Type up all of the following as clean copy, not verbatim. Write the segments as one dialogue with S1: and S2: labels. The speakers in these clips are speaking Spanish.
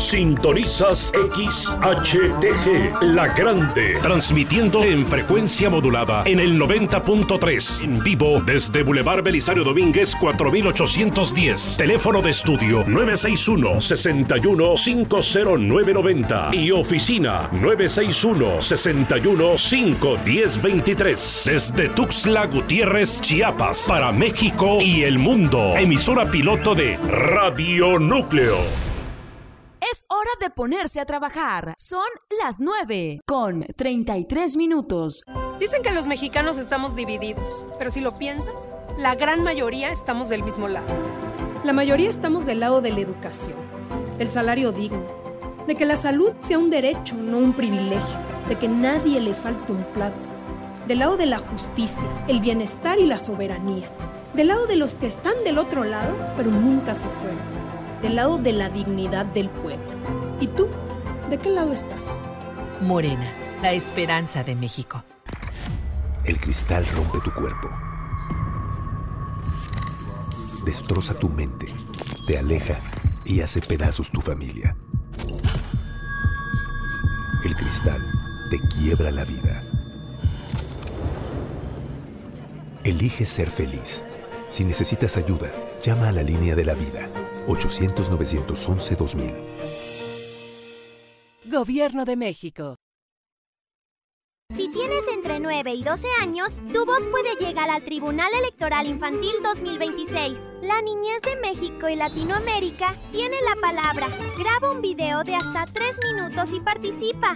S1: Sintonizas XHTG, La Grande, transmitiendo en frecuencia modulada en el 90.3, en vivo desde Boulevard Belisario Domínguez 4810, teléfono de estudio 961-61-50990 y oficina 961-61-51023, desde Tuxtla Gutiérrez, Chiapas, para México y el mundo. Emisora piloto de Radio Núcleo.
S2: Es hora de ponerse a trabajar. Son las 9:33.
S3: Dicen que los mexicanos estamos divididos, pero si lo piensas, la gran mayoría estamos del mismo lado. La mayoría estamos del lado de la educación, del salario digno, de que la salud sea un derecho, no un privilegio, de que nadie le falte un plato, del lado de la justicia, el bienestar y la soberanía, del lado de los que están del otro lado, pero nunca se fueron, del lado de la dignidad del pueblo. ¿Y tú? ¿De qué lado estás?
S4: Morena, la esperanza de México.
S5: El cristal rompe tu cuerpo. Destroza tu mente, te aleja y hace pedazos tu familia. El cristal te quiebra la vida. Elige ser feliz. Si necesitas ayuda, llama a la línea de la vida. 800-911-2000.
S6: Gobierno de México.
S7: Si tienes entre 9 y 12 años, tu voz puede llegar al Tribunal Electoral Infantil 2026. La niñez de México y Latinoamérica tiene la palabra. Graba un video de hasta 3 minutos y participa.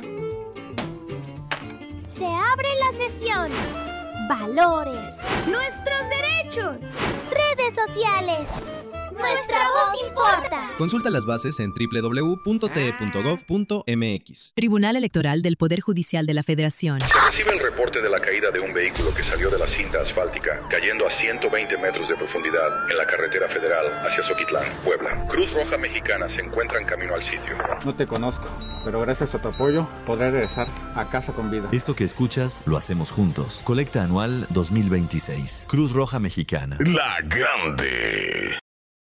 S7: Se abre la sesión. Valores. Nuestros derechos. Redes sociales. Nuestra voz importa.
S8: Consulta las bases en www.te.gov.mx.
S9: Tribunal Electoral del Poder Judicial de la Federación.
S10: Se recibe el reporte de la caída de un vehículo que salió de la cinta asfáltica, cayendo a 120 metros de profundidad en la carretera federal hacia Zoquitlán, Puebla. Cruz Roja Mexicana se encuentra en camino al sitio.
S11: No te conozco, pero gracias a tu apoyo podré regresar a casa con vida.
S12: Esto que escuchas lo hacemos juntos. Colecta anual 2026. Cruz Roja Mexicana.
S1: La Grande.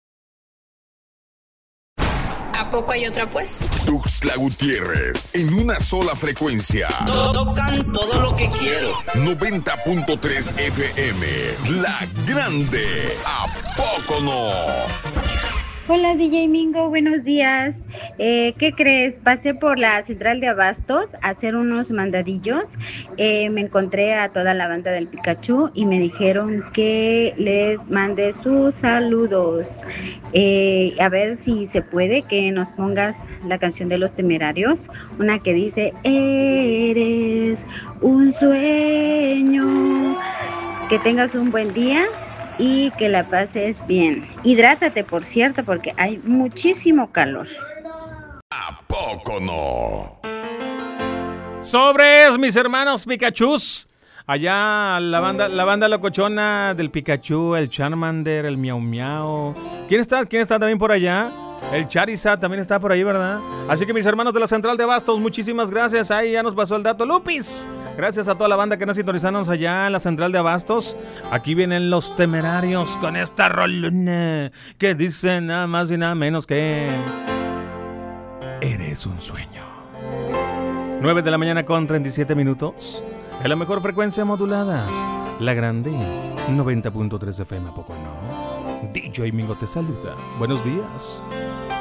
S3: ¿A poco hay otra, pues?
S13: Tuxtla Gutiérrez, en una sola frecuencia.
S14: Tocan todo lo que quiero.
S13: 90.3 FM, La Grande. ¿A poco no?
S15: Hola DJ Mingo, buenos días. ¿Qué crees? Pasé por la central de abastos a hacer unos mandadillos. Me encontré a toda la banda del Pikachu y me dijeron que les mande sus saludos. A ver si se puede que nos pongas la canción de Los Temerarios, una que dice: eres un sueño. Que tengas un buen día y que la pases bien. Hidrátate, por cierto, porque hay muchísimo calor.
S13: ¿A poco no?
S16: Sobres, mis hermanos Pikachus. Allá la banda locochona del Pikachu, el Charmander, el Miau Miau. ¿Quién está también por allá? El Charizard también está por ahí, ¿verdad? Así que mis hermanos de la Central de Abastos, muchísimas gracias. Ahí ya nos pasó el dato Lupis. Gracias a toda la banda que nos sintonizaron allá en la Central de Abastos. Aquí vienen Los Temerarios con esta roluna que dice nada más y nada menos que: eres un sueño. 9 de la mañana con 37 minutos. En la mejor frecuencia modulada, La Grande, 90.3 FM, ¿a poco no? DJ Mingo te saluda. Buenos días.